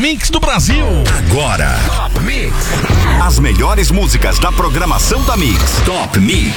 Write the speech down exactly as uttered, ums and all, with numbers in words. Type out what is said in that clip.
Mix do Brasil. Agora, Top Mix. As melhores músicas da programação da Mix. Top Mix.